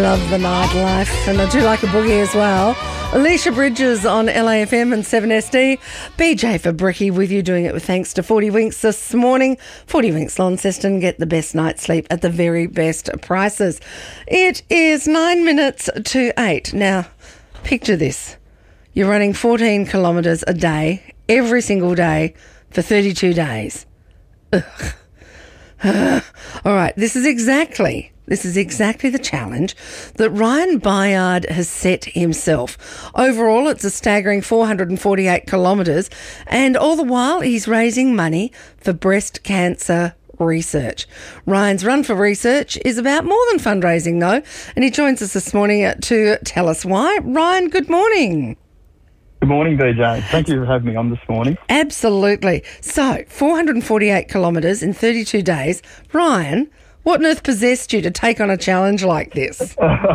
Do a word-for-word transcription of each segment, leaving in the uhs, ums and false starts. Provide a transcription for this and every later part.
Love the nightlife, and I do like a boogie as well. Alicia Bridges on L A F M and seven S D. B J for Bricky with you, doing it with thanks to forty Winks this morning. forty Winks Launceston, get the best night's sleep at the very best prices. It is nine minutes to eight. Now, picture this. You're running fourteen kilometres a day, every single day, for thirty-two days. Ugh. All right, this is exactly... This is exactly the challenge that Ryan Bayard has set himself. Overall, it's a staggering four hundred forty-eight kilometres, and all the while he's raising money for breast cancer research. Ryan's Run for Research is about more than fundraising, though, and he joins us this morning to tell us why. Ryan, good morning. Good morning, B J. Thank you for having me on this morning. Absolutely. So, four hundred forty-eight kilometres in thirty-two days. Ryan, what on earth possessed you to take on a challenge like this?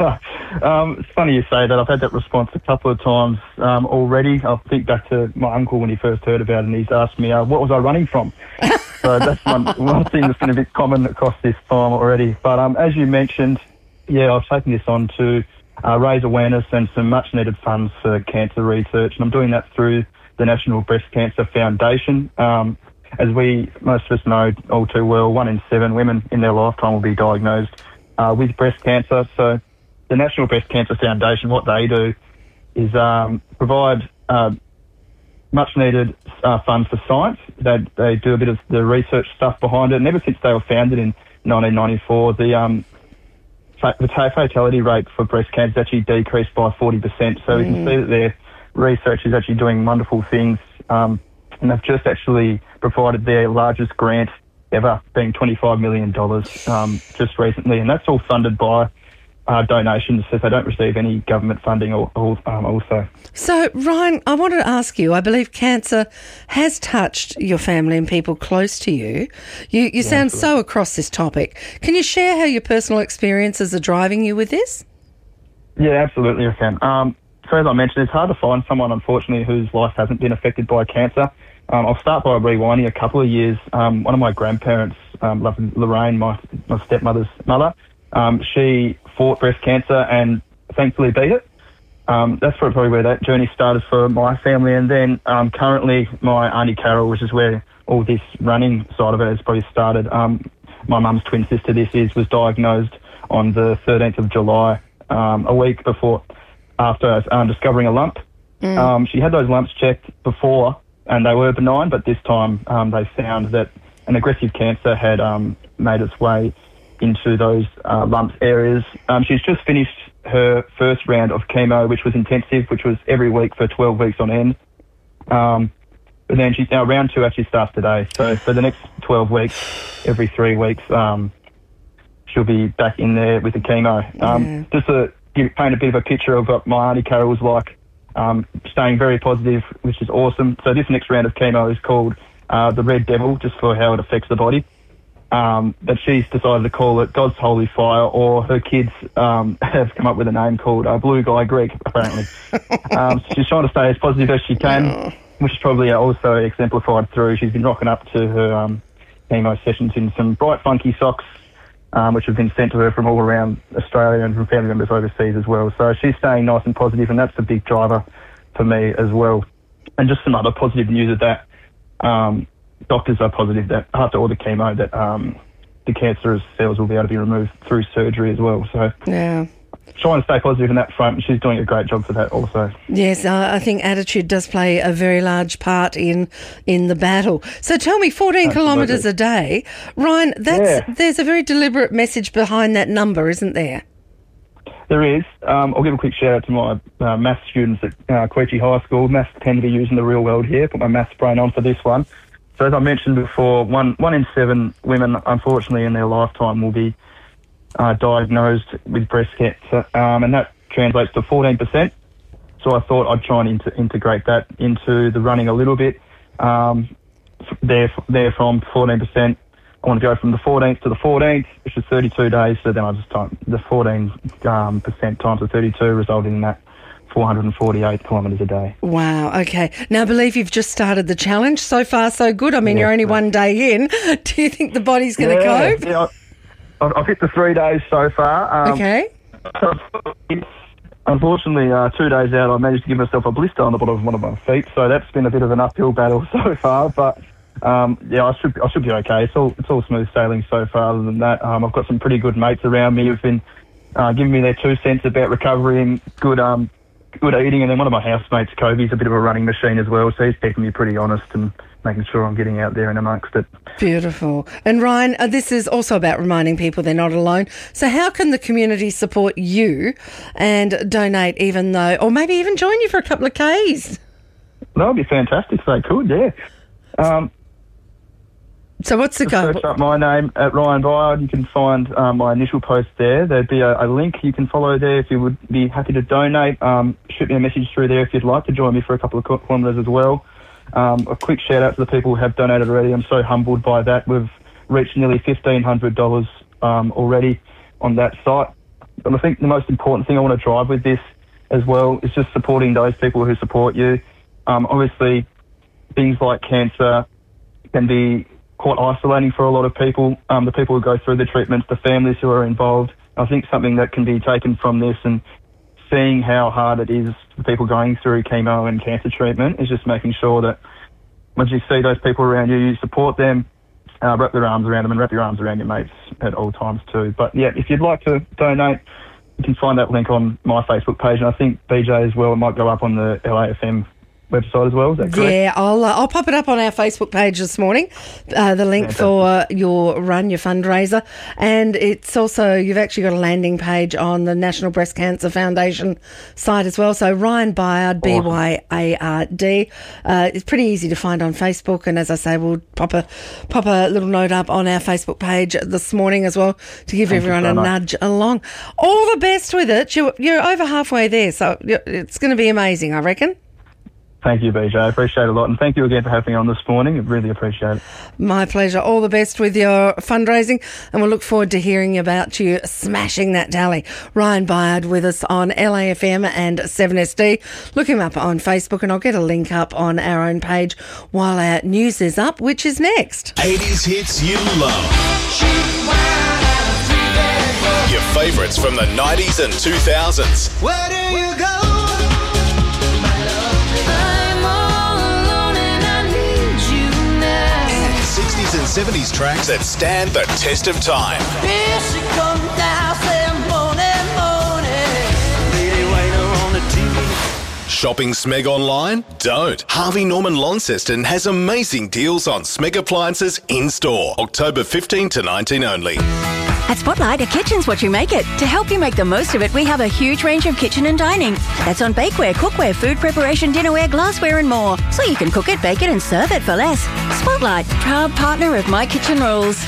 um, it's funny you say that. I've had that response a couple of times um, already. I'll think back to my uncle when he first heard about it, and he's asked me, uh, what was I running from? So that's one, one thing that's been a bit common across this time already. But um, as you mentioned, yeah, I've taken this on to uh, raise awareness and some much-needed funds for cancer research, and I'm doing that through the National Breast Cancer Foundation. Um, As we, most of us know all too well, one in seven women in their lifetime will be diagnosed uh, with breast cancer. So the National Breast Cancer Foundation, what they do is um, provide uh, much-needed uh, funds for science. They, they do a bit of the research stuff behind it. And ever since they were founded in nineteen ninety-four, the, um, fa- the fatality rate for breast cancer has actually decreased by forty percent. So mm. we can see that their research is actually doing wonderful things. Um, And they've just actually provided their largest grant ever, being twenty-five million dollars um, just recently. And that's all funded by uh, donations, so they don't receive any government funding or, or, um, also. So, Ryan, I wanted to ask you, I believe cancer has touched your family and people close to you. You, you yeah, sound so across this topic. Can you share how your personal experiences are driving you with this? Yeah, absolutely I can. Um, so as I mentioned, it's hard to find someone, unfortunately, whose life hasn't been affected by cancer. Um, I'll start by rewinding a couple of years. Um, one of my grandparents, um, lovely Lorraine, my, my stepmother's mother, um, she fought breast cancer and thankfully beat it. Um, that's probably where that journey started for my family. And then um, currently my Auntie Carol, which is where all this running side of it has probably started. Um, my mum's twin sister, this is, was diagnosed on the thirteenth of July, um, a week before, after um, discovering a lump. Mm. Um, she had those lumps checked before, and they were benign, but this time um, they found that an aggressive cancer had um, made its way into those uh, lumps areas. Um, she's just finished her first round of chemo, which was intensive, which was every week for twelve weeks on end. Um, but then she's now round two actually starts today. So for the next twelve weeks, every three weeks, um, she'll be back in there with the chemo. Um, yeah. Just to give, paint a bit of a picture of what my Auntie Carol was like. Um, staying very positive, which is awesome. So this next round of chemo is called uh, the Red Devil, just for how it affects the body. Um, but she's decided to call it God's Holy Fire, or her kids um, have come up with a name called uh, Blue Guy Greg, apparently. um, so she's trying to stay as positive as she can, which is probably also exemplified through, she's been rocking up to her um, chemo sessions in some bright, funky socks, Um, which have been sent to her from all around Australia and from family members overseas as well. So she's staying nice and positive, and that's a big driver for me as well. And just some other positive news of that, um, doctors are positive that after all the chemo that um, the cancerous cells will be able to be removed through surgery as well. So yeah, trying to stay positive in that front, and she's doing a great job for that also. Yes, uh, I think attitude does play a very large part in in the battle. So tell me, fourteen kilometres a day, Ryan, that's yeah. there's a very deliberate message behind that number, isn't there? There is. Um, I'll give a quick shout out to my uh, maths students at uh, Quechie High School. Maths tend to be used in the real world here. Put my maths brain on for this one. So as I mentioned before, one one in seven women, unfortunately, in their lifetime will be Uh, diagnosed with breast cancer, um, and that translates to fourteen percent. So I thought I'd try and inter- integrate that into the running a little bit. Um, there, there from fourteen percent, I want to go from the fourteenth to the fourteenth, which is thirty-two days. So then I just time the fourteen um, percent times the thirty-two, resulting in that four hundred forty-eight kilometres a day. Wow, okay. Now, I believe you've just started the challenge. So far, so good. I mean, yeah, you're only one day in. Do you think the body's going to yeah, cope? Yeah, I've, I've hit the three days so far. Um, okay. Unfortunately, uh, two days out, I managed to give myself a blister on the bottom of one of my feet, so that's been a bit of an uphill battle so far. But um, yeah, I should I should be okay. It's all it's all smooth sailing so far. Other than that, um, I've got some pretty good mates around me who've been uh, giving me their two cents about recovery and good um good eating. And then one of my housemates, Kobe's a bit of a running machine as well, so he's keeping me pretty honest and making sure I'm getting out there and amongst it. Beautiful. And Ryan, uh, this is also about reminding people they're not alone. So how can the community support you and donate, even though, or maybe even join you for a couple of Ks? That would be fantastic if they could, yeah. Um, so what's the goal? Search up my name at Ryan Byard. You can find um, my initial post there. There'd be a, a link you can follow there if you would be happy to donate. Um, shoot me a message through there if you'd like to join me for a couple of kilometres as well. Um, a quick shout out to the people who have donated already. I'm so humbled by that. We've reached nearly fifteen hundred dollars um, already on that site. But I think the most important thing I want to drive with this as well is just supporting those people who support you. Um, obviously, things like cancer can be quite isolating for a lot of people. Um, the people who go through the treatments, the families who are involved. I think something that can be taken from this and seeing how hard it is for people going through chemo and cancer treatment is just making sure that once you see those people around you, you support them, uh, wrap your arms around them and wrap your arms around your mates at all times too. But yeah, if you'd like to donate, you can find that link on my Facebook page, and I think B J as well, it might go up on the L A F M website as well. Is that correct? Yeah, I'll uh, I'll pop it up on our Facebook page this morning, uh, the link Fantastic. for uh, your run, your fundraiser. And it's also, you've actually got a landing page on the National Breast Cancer Foundation site as well. So Ryan Byard, B Y A R D. Uh, it's pretty easy to find on Facebook. And as I say, we'll pop a, pop a little note up on our Facebook page this morning as well to give Thank everyone so a much. nudge along. All the best with it. You're, you're over halfway there, so it's going to be amazing, I reckon. Thank you, B J. I appreciate it a lot. And thank you again for having me on this morning. I really appreciate it. My pleasure. All the best with your fundraising, and we'll look forward to hearing about you smashing that tally. Ryan Byard with us on L A F M and seven S D. Look him up on Facebook, and I'll get a link up on our own page while our news is up, which is next. eighties hits you love. Your favourites from the nineties and two thousands. Where do you go? sixties and seventies tracks that stand the test of time. Here she comes now, saying morning, morning. Lady waiter on the T V. Shopping Smeg online? Don't. Harvey Norman Launceston has amazing deals on Smeg appliances in-store. October fifteenth to nineteenth only. At Spotlight, a kitchen's what you make it. To help you make the most of it, we have a huge range of kitchen and dining. That's on bakeware, cookware, food preparation, dinnerware, glassware and more. So you can cook it, bake it and serve it for less. Spotlight, proud partner of My Kitchen Rules.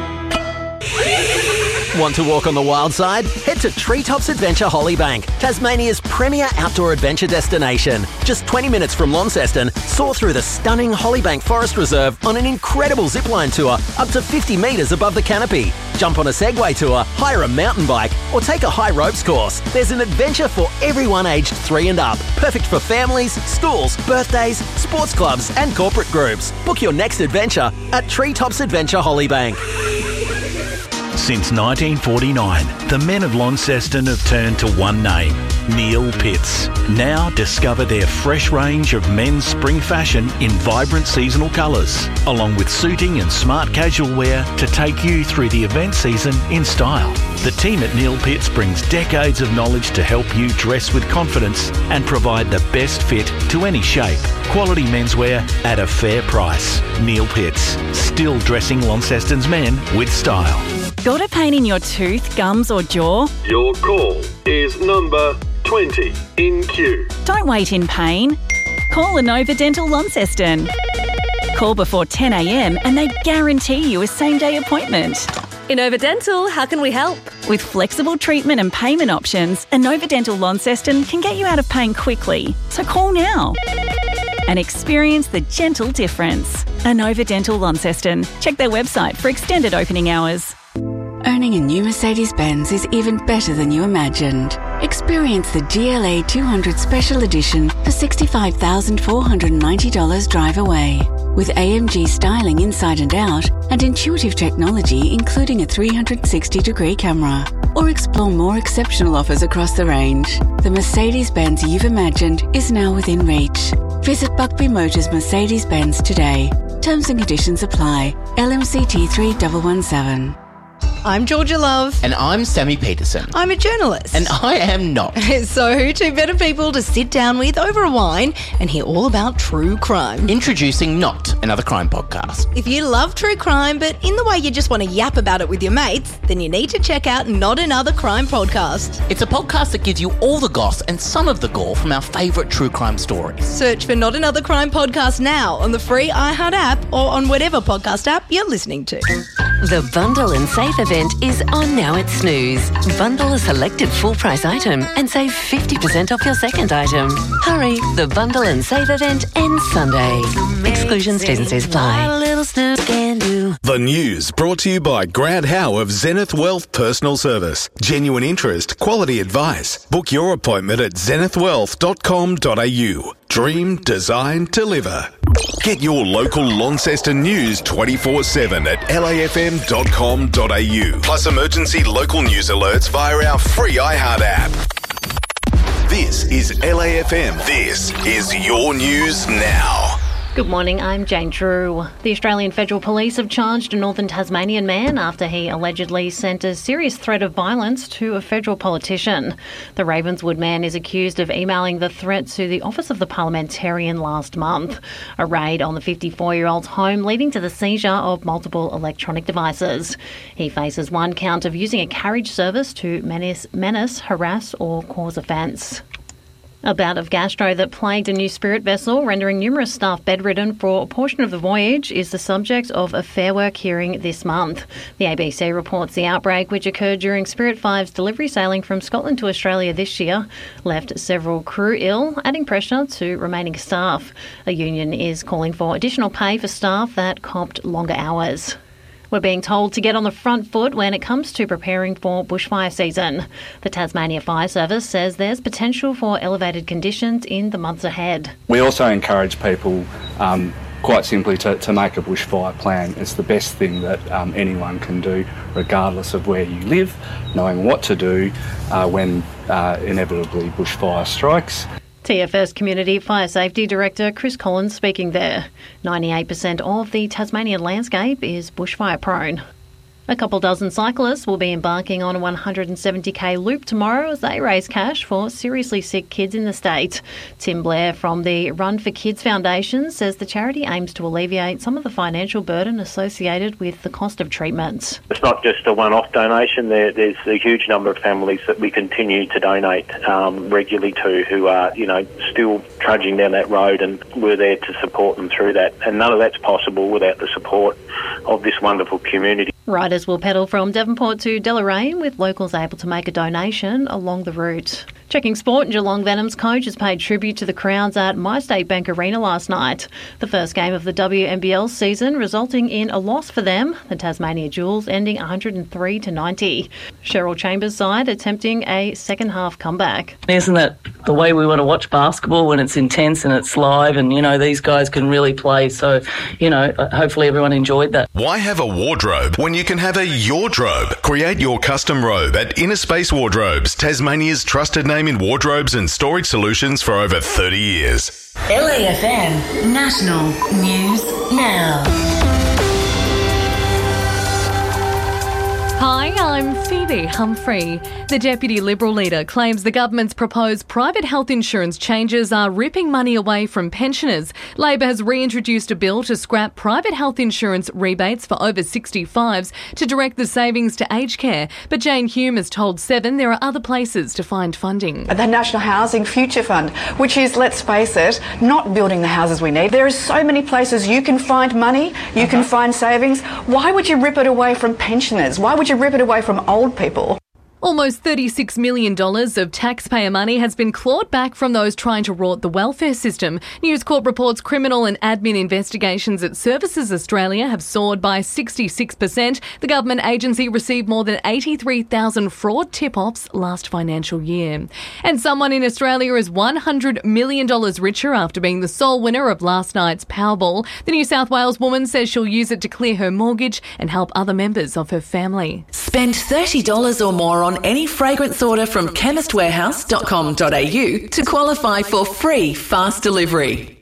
Want to walk on the wild side? Head to Treetops Adventure Hollybank, Tasmania's premier outdoor adventure destination. Just twenty minutes from Launceston, soar through the stunning Hollybank Forest Reserve on an incredible zipline tour up to fifty metres above the canopy. Jump on a Segway tour, hire a mountain bike, or take a high ropes course. There's an adventure for everyone aged three and up. Perfect for families, schools, birthdays, sports clubs and corporate groups. Book your next adventure at Treetops Adventure Hollybank. Since nineteen forty-nine, the men of Launceston have turned to one name, Neil Pitts. Now discover their fresh range of men's spring fashion in vibrant seasonal colours, along with suiting and smart casual wear to take you through the event season in style. The team at Neil Pitts brings decades of knowledge to help you dress with confidence and provide the best fit to any shape. Quality menswear at a fair price. Neil Pitts, still dressing Launceston's men with style. Got a pain in your tooth, gums or jaw? Your call is number twenty in queue. Don't wait in pain. Call Inova Dental Launceston. Call before ten a m and they guarantee you a same-day appointment. Inova Dental, how can we help? With flexible treatment and payment options, Inova Dental Launceston can get you out of pain quickly. So call now and experience the gentle difference. Inova Dental Launceston. Check their website for extended opening hours. Owning a new Mercedes-Benz is even better than you imagined. Experience the G L A two hundred Special Edition for sixty-five thousand four hundred ninety dollars drive away. With A M G styling inside and out and intuitive technology including a three hundred sixty degree camera. or explore more exceptional offers across the range. The Mercedes-Benz you've imagined is now within reach. Visit Buckby Motors Mercedes-Benz today. Terms and conditions apply. L M C T three one one seven. I'm Georgia Love. And I'm Sammy Peterson. I'm a journalist. And I am not. So, two better people to sit down with over a wine and hear all about true crime. Introducing Not Another Crime Podcast. If you love true crime, but in the way you just want to yap about it with your mates, then you need to check out Not Another Crime Podcast. It's a podcast that gives you all the goss and some of the gore from our favourite true crime stories. Search for Not Another Crime Podcast now on the free iHeart app or on whatever podcast app you're listening to. The Bundle and Save event is on now at Snooze. Bundle a selected full price item and save fifty percent off your second item. Hurry, the Bundle and Save event ends Sunday. Exclusions, T's and C's apply. The news brought to you by Grant Howe of Zenith Wealth Personal Service. Genuine interest, quality advice. Book your appointment at zenith wealth dot com dot a u. Dream, design, deliver. Get your local Launceston news twenty-four seven at l a f m dot com dot a u. Plus emergency local news alerts via our free iHeart app. This is L A F M. This is your news now. Good morning, I'm Jane Drew. The Australian Federal Police have charged a northern Tasmanian man after he allegedly sent a serious threat of violence to a federal politician. The Ravenswood man is accused of emailing the threat to the office of the parliamentarian last month. A raid on the fifty-four-year-old's home leading to the seizure of multiple electronic devices. He faces one count of using a carriage service to menace, menace harass or cause offence. A bout of gastro that plagued a new Spirit vessel, rendering numerous staff bedridden for a portion of the voyage, is the subject of a Fair Work hearing this month. The A B C reports the outbreak, which occurred during Spirit five's delivery sailing from Scotland to Australia this year, left several crew ill, adding pressure to remaining staff. A union is calling for additional pay for staff that copped longer hours. We're being told to get on the front foot when it comes to preparing for bushfire season. The Tasmania Fire Service says there's potential for elevated conditions in the months ahead. We also encourage people um, quite simply to, to make a bushfire plan. It's the best thing that um, anyone can do, regardless of where you live, knowing what to do uh, when uh, inevitably bushfire strikes. T F S Community Fire Safety Director Chris Collins speaking there. ninety-eight percent of the Tasmanian landscape is bushfire prone. A couple dozen cyclists will be embarking on a one hundred seventy k loop tomorrow as they raise cash for seriously sick kids in the state. Tim Blair from the Run for Kids Foundation says the charity aims to alleviate some of the financial burden associated with the cost of treatments. It's not just a one-off donation. There, there's a huge number of families that we continue to donate um, regularly to who are, you know, still trudging down that road, and we're there to support them through that. And none of that's possible without the support of this wonderful community. Riders will pedal from Devonport to Deloraine, with locals able to make a donation along the route. Checking sport, Geelong Venom's coach has paid tribute to the crowds at MyState Bank Arena last night. The first game of the W N B L season resulting in a loss for them, the Tasmania Jewels ending one hundred three to ninety. Cheryl Chambers' side attempting a second-half comeback. Isn't that the way we want to watch basketball, when it's intense and it's live and, you know, these guys can really play? So, you know, hopefully everyone enjoyed that. Why have a wardrobe when you can have a Yordrobe? Create your custom robe at Inner Space Wardrobes, Tasmania's trusted name in wardrobes and storage solutions for over thirty years. L A F M National News Now. Hi, I'm Phoebe Humphrey. The Deputy Liberal leader claims the government's proposed private health insurance changes are ripping money away from pensioners. Labor has reintroduced a bill to scrap private health insurance rebates for over sixty-fives to direct the savings to aged care. But Jane Hume has told Seven there are other places to find funding. The National Housing Future Fund, which is, let's face it, not building the houses we need. There are so many places you can find money, you uh-huh. can find savings. Why would you rip it away from pensioners? Why would you rip it away from old people? Almost thirty-six million dollars of taxpayer money has been clawed back from those trying to rot the welfare system. News Corp reports criminal and admin investigations at Services Australia have soared by sixty-six percent. The government agency received more than eighty-three thousand fraud tip-offs last financial year. And someone in Australia is one hundred million dollars richer after being the sole winner of last night's Powerball. The New South Wales woman says she'll use it to clear her mortgage and help other members of her family. Spend thirty dollars or more on on any fragrance order from chemist warehouse dot com dot a u to qualify for free fast delivery.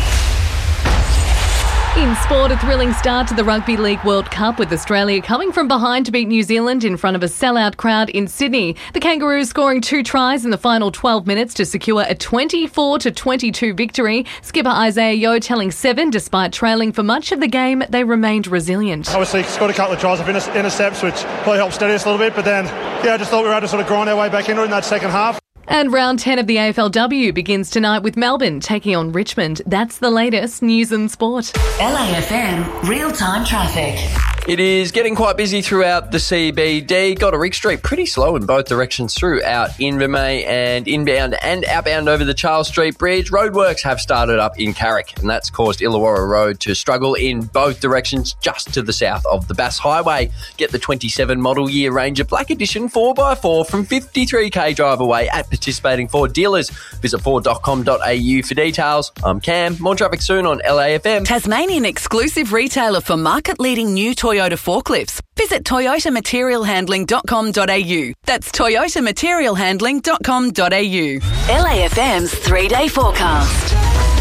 In sport, a thrilling start to the Rugby League World Cup with Australia coming from behind to beat New Zealand in front of a sellout crowd in Sydney. The Kangaroos scoring two tries in the final twelve minutes to secure a twenty-four to twenty-two victory. Skipper Isaiah Yeo telling Seven, despite trailing for much of the game, they remained resilient. Obviously scored a couple of tries of inter- intercepts, which probably helped steady us a little bit, but then, yeah, I just thought we were able to sort of grind our way back into it in that second half. And round ten of the A F L W begins tonight with Melbourne taking on Richmond. That's the latest news and sport. L A F M real-time traffic. It is getting quite busy throughout the C B D. Golderick Street pretty slow in both directions throughout Invermay and inbound and outbound over the Charles Street Bridge. Roadworks have started up in Carrick, and that's caused Illawarra Road to struggle in both directions just to the south of the Bass Highway. Get the twenty-seven model year Ranger Black Edition four by four from fifty-three k drive away at participating Ford dealers. Visit ford dot com dot a u for details. I'm Cam. More traffic soon on L A F M. Tasmanian exclusive retailer for market-leading new Toyota forklifts. Visit toyota material handling dot com dot a u. That's toyota material handling dot com dot a u. L A F M's three-day forecast.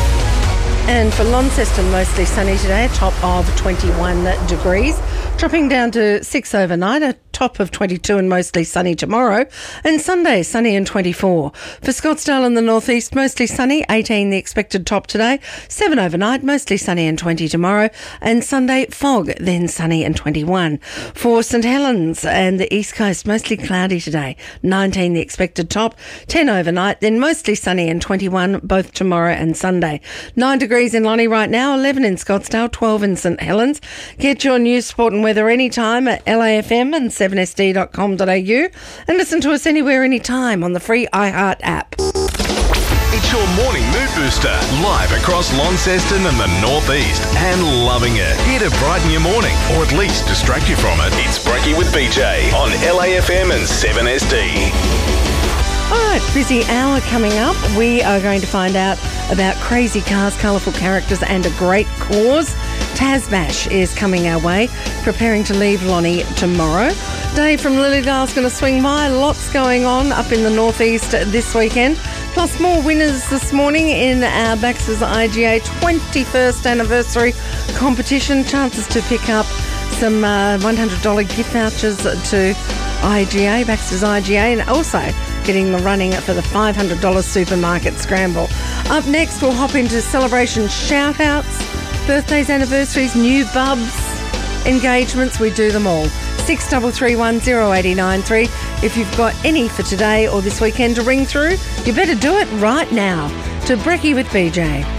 And for Launceston, mostly sunny today, a top of twenty-one degrees. Dropping down to six overnight, a top of twenty-two and mostly sunny tomorrow. And Sunday, sunny and twenty-four. For Scottsdale and the northeast, mostly sunny, eighteen the expected top today. seven overnight, mostly sunny and twenty tomorrow. And Sunday, fog, then sunny and twenty-one. For St Helens and the east coast, mostly cloudy today. nineteen the expected top. ten overnight, then mostly sunny and twenty-one, both tomorrow and Sunday. nine degrees in Lonnie right now, eleven in Scottsdale, twelve in St Helens. Get your news, sport and weather anytime at L A F M and seven S D dot com dot a u and listen to us anywhere, anytime on the free iHeart app. It's your morning mood booster, live across Launceston and the northeast, and loving it. Here to brighten your morning, or at least distract you from it. It's Brekkie with B J on L A F M and seven S D. All right, busy hour coming up. We are going to find out about crazy cars, colourful characters and a great cause. Tasbash is coming our way, preparing to leave Lonnie tomorrow. Dave from Lilydale's going to swing by. Lots going on up in the northeast this weekend. Plus more winners this morning in our Baxter's I G A twenty-first anniversary competition. Chances to pick up some uh, one hundred dollars gift vouchers to I G A, Baxter's I G A, and also getting the running for the five hundred dollars supermarket scramble. Up next, we'll hop into celebration shout-outs, birthdays, anniversaries, new bubs, engagements. We do them all. six three three one zero eight nine three. If you've got any for today or this weekend to ring through, you better do it right now. To Brekkie with B J.